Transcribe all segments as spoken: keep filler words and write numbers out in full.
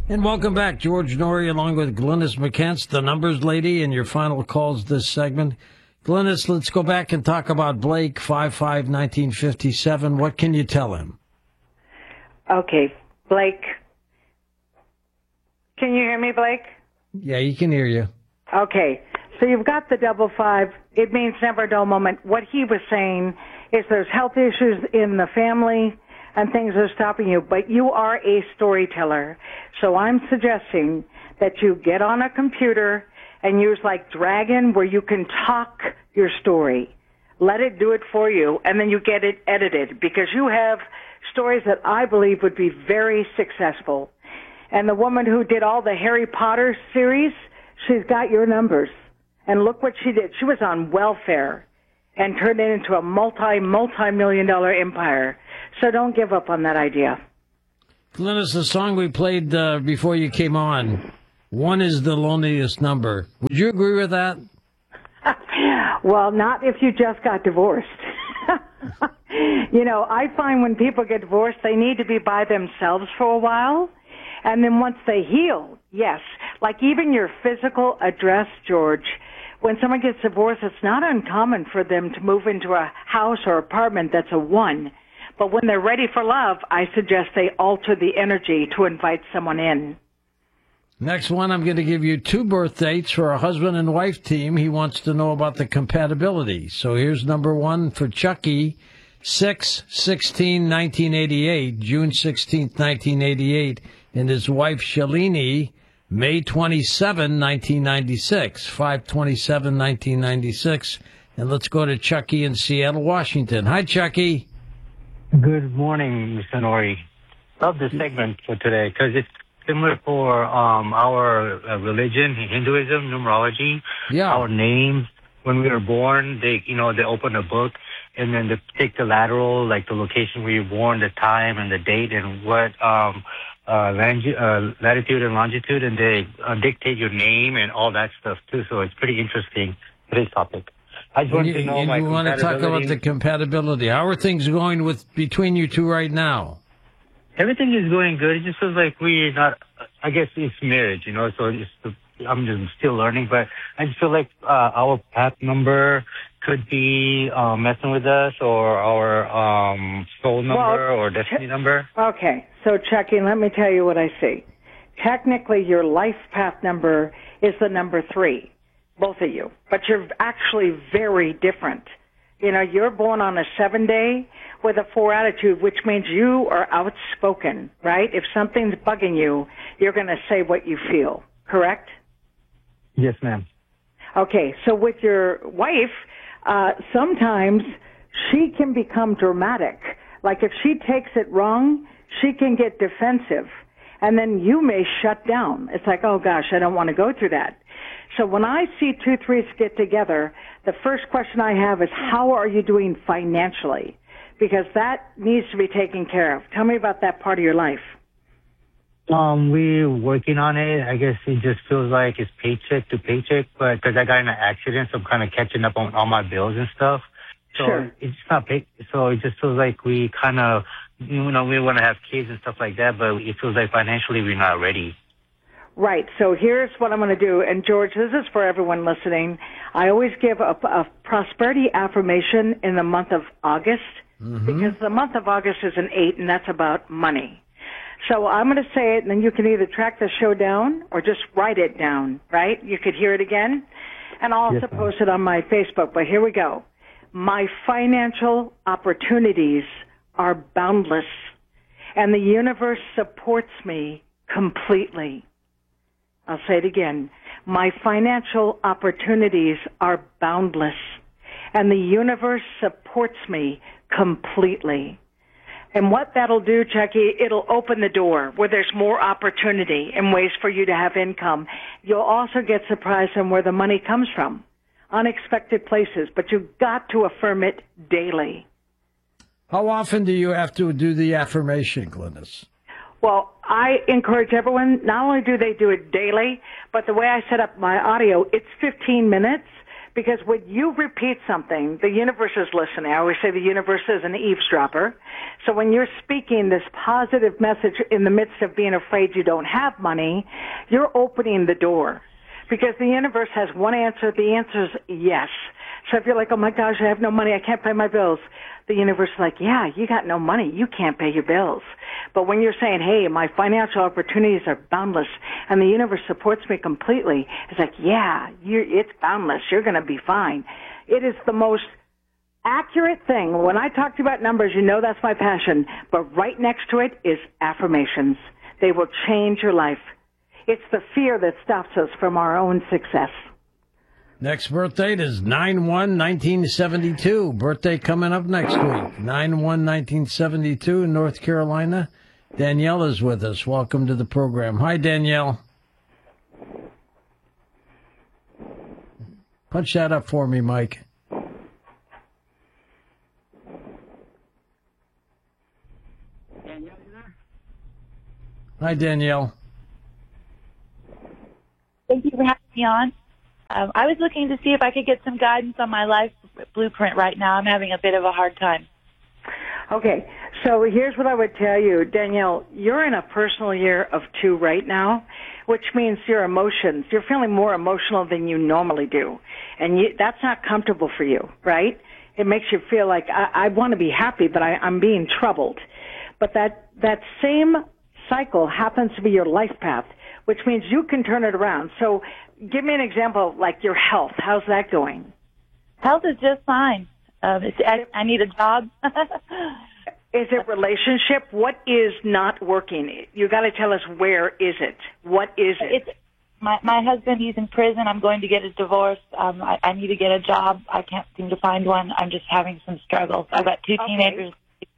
And welcome back, George Noory, along with Glynis McKence, the numbers lady, and your final calls this segment. Glynis, let's go back and talk about Blake, five five nineteen fifty-seven. What can you tell him? Okay, Blake. Can you hear me, Blake? Yeah, he can hear you. Okay, so you've got the double five. It means never a dull moment. What he was saying is there's health issues in the family and things are stopping you, but you are a storyteller. So I'm suggesting that you get on a computer and use like Dragon where you can talk your story. Let it do it for you, and then you get it edited, because you have stories that I believe would be very successful. And the woman who did all the Harry Potter series, she's got your numbers. And look what she did. She was on welfare and turned it into a multi, multi-million dollar empire. So don't give up on that idea. Glynis, the song we played uh, before you came on, One is the Loneliest Number. Would you agree with that? Well, not if you just got divorced. You know, I find when people get divorced, they need to be by themselves for a while. And then once they heal, yes, like even your physical address, George, when someone gets divorced, it's not uncommon for them to move into a house or apartment that's a one. But when they're ready for love, I suggest they alter the energy to invite someone in. Next one, I'm going to give you two birth dates for a husband and wife team. He wants to know about the compatibility. So here's number one for Chucky, six sixteen nineteen eighty-eight, June sixteenth, nineteen eighty-eight, and his wife Shalini, May twenty-seventh, nineteen ninety-six, five twenty-seven nineteen ninety-six. And let's go to Chucky in Seattle, Washington. Hi, Chucky. Good morning, Mister Noory. Love this segment for today because it's similar for um, our uh, religion, Hinduism, numerology. Yeah. Our names, when we were born, they, you know, they open a book and then they take the lateral, like the location where you're born, the time and the date and what um, uh, langi- uh, latitude and longitude, and they uh, dictate your name and all that stuff too. So it's pretty interesting, today's topic. I just want you, to know you my want to talk about the compatibility. How are things going with between you two right now? Everything is going good. It just feels like we're not, I guess it's marriage, you know, so it's, I'm just still learning, but I just feel like uh, our path number could be uh, messing with us, or our um, soul number, well, or destiny ch- number. Okay, so Chucky, let me tell you what I see. Technically, your life path number is the number three, both of you, but you're actually very different. You know, you're born on a seven day with a four attitude, which means you are outspoken, right? If something's bugging you, you're going to say what you feel, correct? Yes, ma'am. Okay, so with your wife, uh, sometimes she can become dramatic. Like if she takes it wrong, she can get defensive. And then you may shut down. It's like, oh gosh, I don't want to go through that. So when I see two threes get together, the first question I have is, how are you doing financially? Because that needs to be taken care of. Tell me about that part of your life. Um, we're working on it. I guess it just feels like it's paycheck to paycheck, but because I got in an accident, so I'm kind of catching up on all my bills and stuff. So Sure. it's not pay. So it just feels like we kind of, you know, we want to have kids and stuff like that, but it feels like financially we're not ready. Right. So here's what I'm going to do. And George, this is for everyone listening. I always give a, a prosperity affirmation in the month of August, mm-hmm. because the month of August is an eight, and that's about money. So I'm going to say it, and then you can either track the show down or just write it down, right? You could hear it again. And I'll also Yes, post it on my Facebook. But here we go. My financial opportunities are boundless, and the universe supports me completely. I'll say it again. My financial opportunities are boundless, and the universe supports me completely. And what that'll do, Chucky, it'll open the door where there's more opportunity and ways for you to have income. You'll also get surprised on where the money comes from, unexpected places, but you've got to affirm it daily. How often do you have to do the affirmation, Glynis? Well, I encourage everyone, not only do they do it daily, but the way I set up my audio, it's fifteen minutes, Because when you repeat something, the universe is listening. I always say the universe is an eavesdropper. So when you're speaking this positive message in the midst of being afraid you don't have money, you're opening the door. Because the universe has one answer. The answer is yes. So if you're like, oh my gosh, I have no money, I can't pay my bills, the universe is like, yeah, you got no money, you can't pay your bills. But when you're saying, hey, my financial opportunities are boundless, and the universe supports me completely, it's like, yeah, you're, it's boundless, you're going to be fine. It is the most accurate thing. When I talk to you about numbers, you know that's my passion. But right next to it is affirmations. They will change your life. It's the fear that stops us from our own success. Next birth date is nine one nineteen seventy-two. Birthday coming up next week. nine one nineteen seventy-two in North Carolina. Danielle is with us. Welcome to the program. Hi, Danielle. Punch that up for me, Mike. Danielle, you there? Hi, Danielle. Thank you for having me on. Um, I was looking to see if I could get some guidance on my life blueprint right now. I'm having a bit of a hard time. Okay, so here's what I would tell you, Danielle. You're in a personal year of two right now, which means your emotions, you're feeling more emotional than you normally do. And you, that's not comfortable for you, right? It makes you feel like, I, I want to be happy, but I, I'm being troubled. But that, that same cycle happens to be your life path, which means you can turn it around. So give me an example, like your health. How's that going? Health is just fine. Um, it's, I, I need a job. Is it relationship? What is not working? You got to tell us, where is it? What is it? It's, my my husband, he's in prison. I'm going to get a divorce. Um, I, I need to get a job. I can't seem to find one. I'm just having some struggles. I've got two okay. teenagers.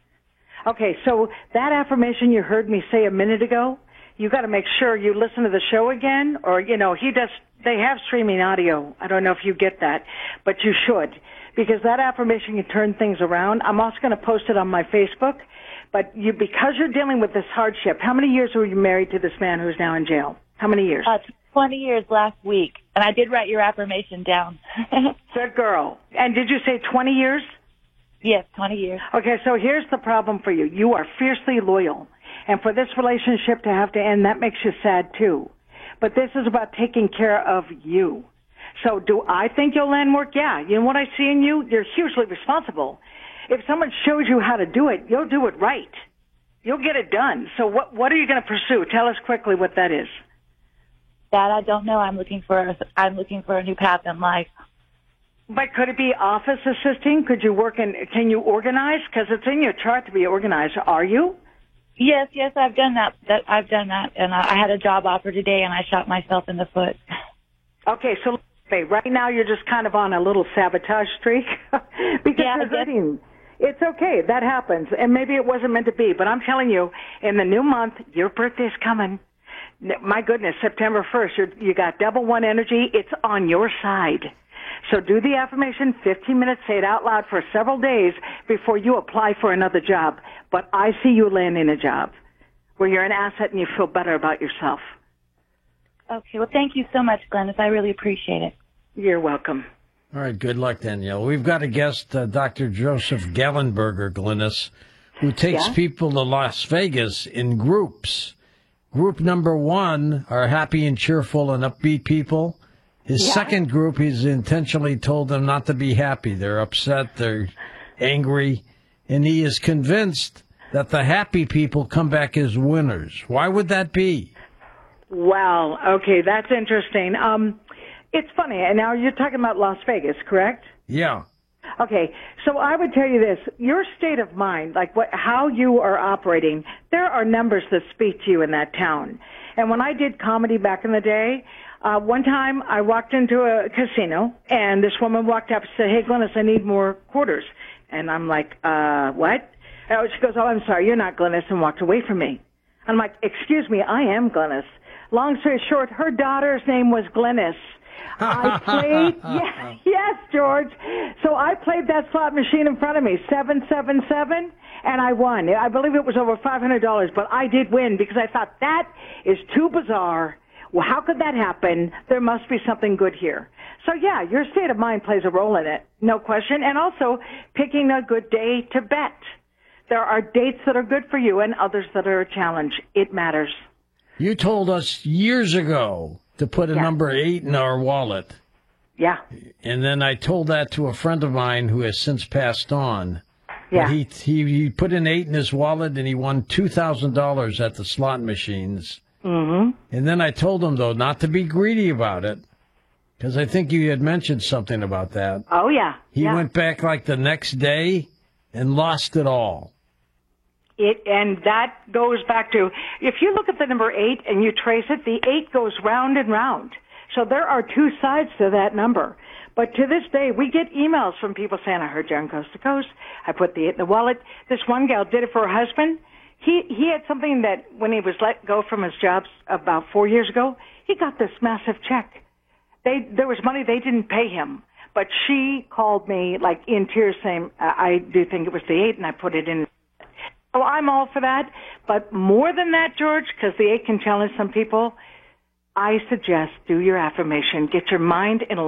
Okay, so that affirmation you heard me say a minute ago, you got to make sure you listen to the show again, or, you know, he does, they have streaming audio. I don't know if you get that, but you should, because that affirmation can turn things around. I'm also going to post it on my Facebook, but you, because you're dealing with this hardship, how many years were you married to this man who's now in jail? How many years? Uh, twenty years last week, and I did write your affirmation down. Good girl. And did you say twenty years? Yes, twenty years. Okay, so here's the problem for you. You are fiercely loyal. And for this relationship to have to end, that makes you sad too. But this is about taking care of you. So do I think you'll land work? Yeah. You know what I see in you? You're hugely responsible. If someone shows you how to do it, you'll do it right. You'll get it done. So what, what are you going to pursue? Tell us quickly what that is. That I don't know. I'm looking for a, I'm looking for a new path in life. But could it be office assisting? Could you work in, can you organize? Because it's in your chart to be organized. Are you? Yes, yes, I've done that. That I've done that, and I, I had a job offer today, and I shot myself in the foot. Okay, so right now you're just kind of on a little sabotage streak because yeah, you're hurting. It's okay, that happens, and maybe it wasn't meant to be. But I'm telling you, in the new month, your birthday's coming. My goodness, September first, you're, you got double one energy. It's on your side. So do the affirmation, fifteen minutes, say it out loud for several days before you apply for another job. But I see you landing a job where you're an asset and you feel better about yourself. Okay, well, thank you so much, Glennis. I really appreciate it. You're welcome. All right, good luck, Danielle. We've got a guest, uh, Doctor Joseph Gallenberger, Glennis, who takes Yeah? people to Las Vegas in groups. Group number one are happy and cheerful and upbeat people. His Yeah. second group, he's intentionally told them not to be happy. They're upset, they're angry, and he is convinced that the happy people come back as winners. Why would that be? Wow. Okay, that's interesting. Um, it's funny. And now you're talking about Las Vegas, correct? Yeah. Okay, so I would tell you this, your state of mind, like what, how you are operating, there are numbers that speak to you in that town. And when I did comedy back in the day, uh, one time I walked into a casino and this woman walked up and said, hey, Glennis, I need more quarters. And I'm like, uh, what? Oh, she goes, oh, I'm sorry, you're not Glennis, and walked away from me. I'm like, excuse me, I am Glennis. Long story short, her daughter's name was Glennis. I played, yes, yes, George. So I played that slot machine in front of me, seven seven seven, and I won. I believe it was over five hundred dollars, but I did win because I thought that is too bizarre. Well, how could that happen? There must be something good here. So, yeah, your state of mind plays a role in it, no question. And also picking a good day to bet. There are dates that are good for you and others that are a challenge. It matters. You told us years ago to put a Yeah. number eight in our wallet. Yeah. And then I told that to a friend of mine who has since passed on. Yeah. But he, he he put an eight in his wallet and he won two thousand dollars at the slot machines. Mm-hmm. And then I told him, though, not to be greedy about it, because I think you had mentioned something about that. Oh, yeah. He yeah. went back like the next day and lost it all. It, and that goes back to, if you look at the number eight and you trace it, the eight goes round and round. So there are two sides to that number. But to this day, we get emails from people saying, I heard you on Coast to Coast. I put the eight in the wallet. This one gal did it for her husband. He, he had something that when he was let go from his job about four years ago, he got this massive check. They, there was money they didn't pay him. But she called me like in tears saying, I do think it was the eight and I put it in. So I'm all for that. But more than that, George, because the eight can challenge some people, I suggest do your affirmation. Get your mind in a